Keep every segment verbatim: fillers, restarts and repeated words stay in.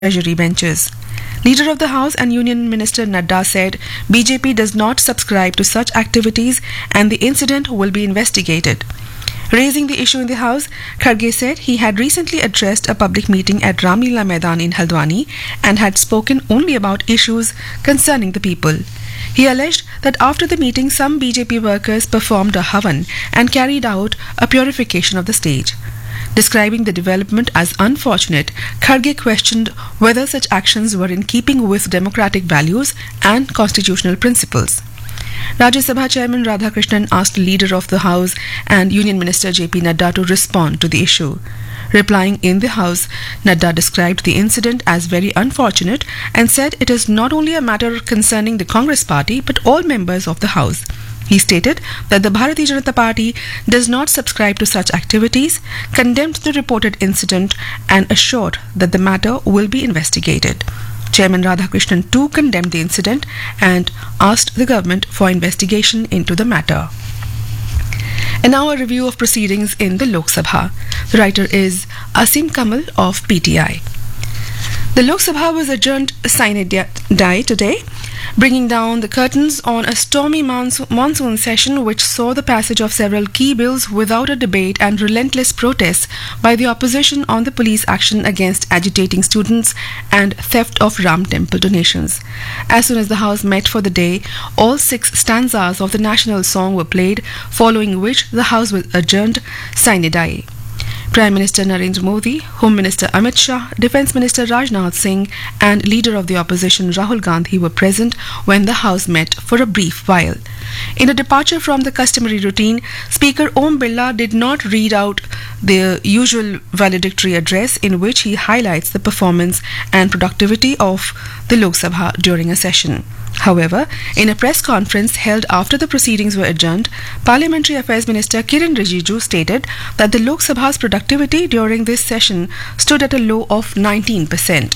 treasury benches. Leader of the House and Union Minister Nadda said B J P does not subscribe to such activities and the incident will be investigated. Raising the issue in the House, Kharge said he had recently addressed a public meeting at Ramlila Maidan in Haldwani and had spoken only about issues concerning the people. He alleged that after the meeting some B J P workers performed a havan and carried out a purification of the stage. Describing the development as unfortunate, Kharge questioned whether such actions were in keeping with democratic values and constitutional principles. Rajya Sabha Chairman Radhakrishnan asked Leader of the House and Union Minister J P Nadda to respond to the issue. Replying in the House, Nadda described the incident as very unfortunate and said it is not only a matter concerning the Congress party but all members of the House. He stated that the Bharatiya Janata Party does not subscribe to such activities, condemned the reported incident and assured that the matter will be investigated. Chairman Radhakrishnan too condemned the incident and asked the government for investigation into the matter. And now a review of proceedings in the Lok Sabha. The writer is Asim Kamal of P T I. The Lok Sabha was adjourned sine die today, bringing down the curtains on a stormy monsoon session which saw the passage of several key bills without a debate and relentless protests by the opposition on the police action against agitating students and theft of Ram temple donations. As soon as the House met for the day, all six stanzas of the national song were played, following which the House was adjourned sine die. Prime Minister Narendra Modi, Home Minister Amit Shah, Defence Minister Rajnath Singh and Leader of the Opposition Rahul Gandhi were present when the House met for a brief while. In a departure from the customary routine, Speaker Om Birla did not read out the usual valedictory address in which he highlights the performance and productivity of the Lok Sabha during a session. However, in a press conference held after the proceedings were adjourned, Parliamentary Affairs Minister Kiren Rijiju stated that the Lok Sabha's productivity during this session stood at a low of nineteen percent.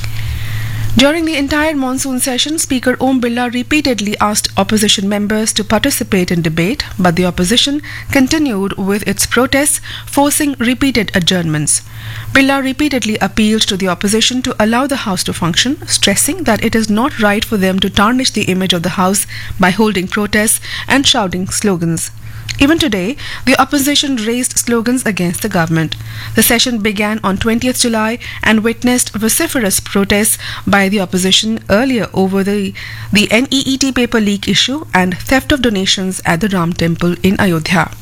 During the entire monsoon session, Speaker Om Birla repeatedly asked opposition members to participate in debate, but the opposition continued with its protests, forcing repeated adjournments. Birla repeatedly appealed to the opposition to allow the House to function, stressing that it is not right for them to tarnish the image of the House by holding protests and shouting slogans. Even today, the opposition raised slogans against the government. The session began on twentieth July and witnessed vociferous protests by the opposition earlier over the, the N E E T paper leak issue and theft of donations at the Ram Temple in Ayodhya.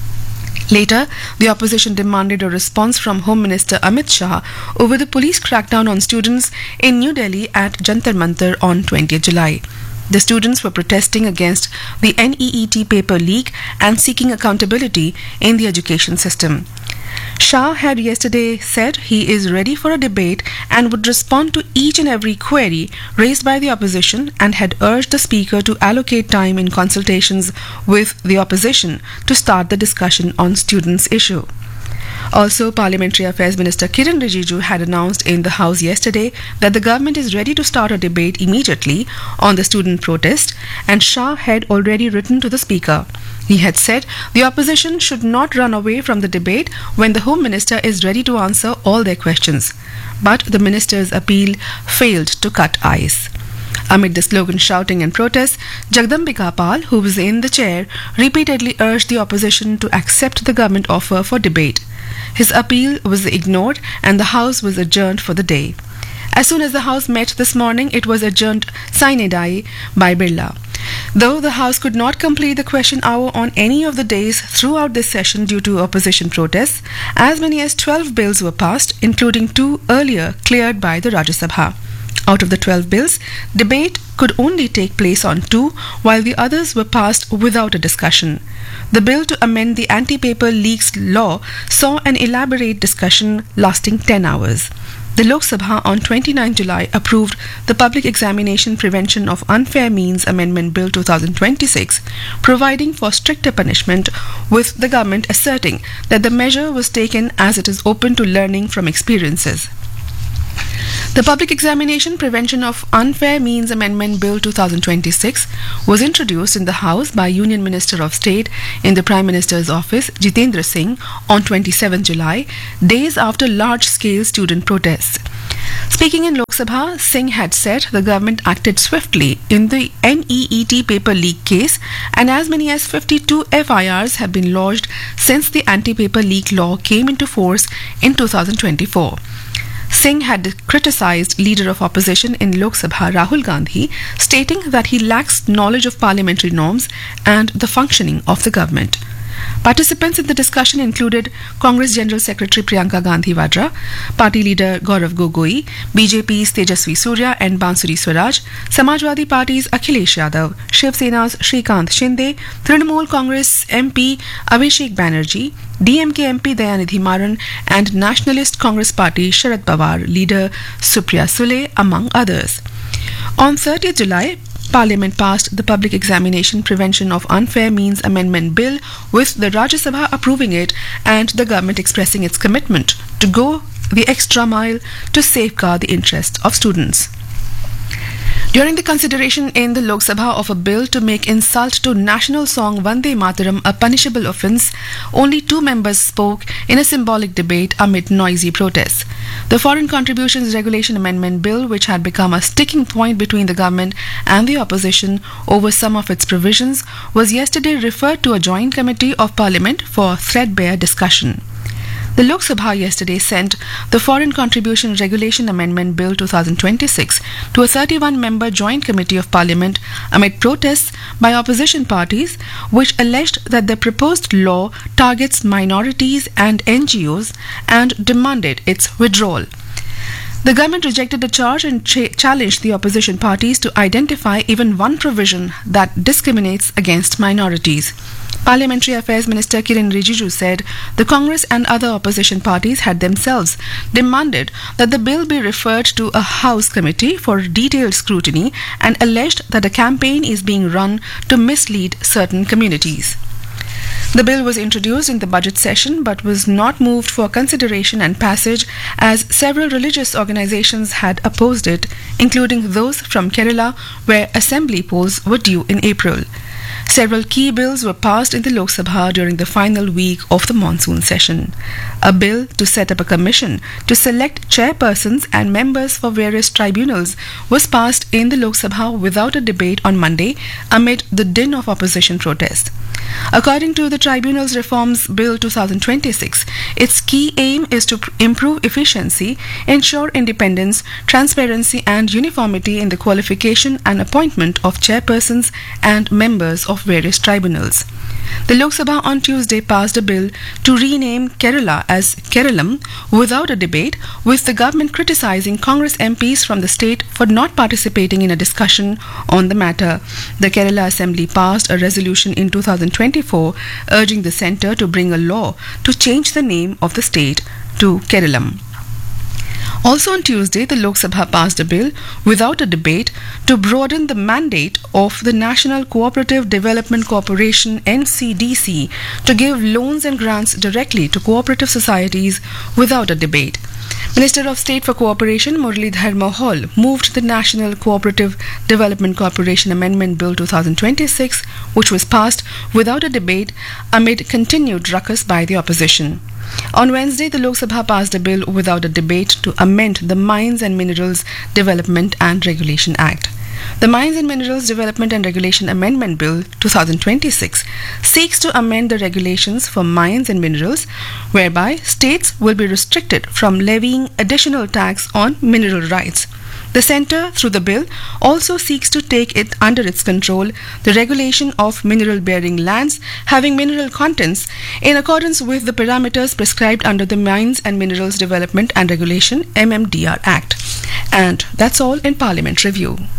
Later, the opposition demanded a response from Home Minister Amit Shah over the police crackdown on students in New Delhi at Jantar Mantar on twentieth July. The students were protesting against the N E E T paper leak and seeking accountability in the education system. Shah had yesterday said he is ready for a debate and would respond to each and every query raised by the opposition and had urged the Speaker to allocate time in consultations with the opposition to start the discussion on students' issue. Also, Parliamentary Affairs Minister Kiren Rijiju had announced in the House yesterday that the government is ready to start a debate immediately on the student protest, and Shah had already written to the Speaker. He had said the opposition should not run away from the debate when the Home Minister is ready to answer all their questions. But the Minister's appeal failed to cut ice. Amid the slogan shouting and protests, Jagdambika Pal, who was in the chair, repeatedly urged the opposition to accept the government offer for debate. His appeal was ignored and the House was adjourned for the day. As soon as the House met this morning, it was adjourned sine die by Birla. Though the House could not complete the question hour on any of the days throughout this session due to opposition protests, as many as twelve bills were passed, including two earlier cleared by the Rajya Sabha. Out of the twelve bills, debate could only take place on two, while the others were passed without a discussion. The bill to amend the anti-paper leaks law saw an elaborate discussion lasting ten hours. The Lok Sabha on twenty-ninth July approved the Public Examination Prevention of Unfair Means Amendment Bill twenty twenty-six, providing for stricter punishment, with the government asserting that the measure was taken as it is open to learning from experiences. The Public Examination Prevention of Unfair Means Amendment Bill twenty twenty-six was introduced in the House by Union Minister of State in the Prime Minister's office, Jitendra Singh, on twenty-seventh of July, days after large-scale student protests. Speaking in Lok Sabha, Singh had said the government acted swiftly in the N E E T paper leak case, and as many as fifty-two F I Rs have been lodged since the anti-paper leak law came into force in two thousand twenty-four. Singh had criticised Leader of Opposition in Lok Sabha Rahul Gandhi, stating that he lacks knowledge of parliamentary norms and the functioning of the government. Participants in the discussion included Congress General Secretary Priyanka Gandhi Vadra, Party Leader Gaurav Gogoi, B J P's Tejasvi Surya and Bansuri Swaraj, Samajwadi Party's Akhilesh Yadav, Shiv Sena's Shrikant Shinde, Trinamool Congress M P Abhishek Banerjee, D M K M P Dayanidhi Maran and Nationalist Congress Party Sharad Pawar leader Supriya Sule, among others. On thirtieth of July, Parliament passed the Public Examination Prevention of Unfair Means Amendment Bill, with the Rajya Sabha approving it and the government expressing its commitment to go the extra mile to safeguard the interests of students. During the consideration in the Lok Sabha of a bill to make insult to national song Vande Mataram a punishable offence, only two members spoke in a symbolic debate amid noisy protests. The Foreign Contributions Regulation Amendment Bill, which had become a sticking point between the government and the opposition over some of its provisions, was yesterday referred to a joint committee of Parliament for threadbare discussion. The Lok Sabha yesterday sent the Foreign Contribution Regulation Amendment Bill twenty twenty-six to a thirty-one member joint committee of Parliament amid protests by opposition parties, which alleged that the proposed law targets minorities and N G Os and demanded its withdrawal. The government rejected the charge and ch- challenged the opposition parties to identify even one provision that discriminates against minorities. Parliamentary Affairs Minister Kiren Rijiju said the Congress and other opposition parties had themselves demanded that the bill be referred to a House committee for detailed scrutiny and alleged that a campaign is being run to mislead certain communities. The bill was introduced in the budget session but was not moved for consideration and passage, as several religious organizations had opposed it, including those from Kerala, where assembly polls were due in April. Several key bills were passed in the Lok Sabha during the final week of the monsoon session. A bill to set up a commission to select chairpersons and members for various tribunals was passed in the Lok Sabha without a debate on Monday amid the din of opposition protest. According to the Tribunals Reforms Bill twenty twenty-six, its key aim is to improve efficiency, ensure independence, transparency and uniformity in the qualification and appointment of chairpersons and members of various tribunals. The Lok Sabha on Tuesday passed a bill to rename Kerala as Keralam without a debate, with the government criticizing Congress M Ps from the state for not participating in a discussion on the matter. The Kerala Assembly passed a resolution in two thousand twenty-four urging the centre to bring a law to change the name of the state to Keralam. Also on Tuesday, the Lok Sabha passed a bill without a debate to broaden the mandate of the National Cooperative Development Corporation N C D C to give loans and grants directly to cooperative societies without a debate. Minister of State for Cooperation Muralidhar Mohol moved the National Cooperative Development Corporation Amendment Bill twenty twenty-six, which was passed without a debate amid continued ruckus by the opposition. On Wednesday, the Lok Sabha passed a bill without a debate to amend the Mines and Minerals Development and Regulation Act. The Mines and Minerals Development and Regulation Amendment Bill twenty twenty-six seeks to amend the regulations for mines and minerals, whereby states will be restricted from levying additional tax on mineral rights. The centre, through the bill, also seeks to take it under its control the regulation of mineral-bearing lands having mineral contents in accordance with the parameters prescribed under the Mines and Minerals Development and Regulation M M D R Act. And that's all in Parliament Review.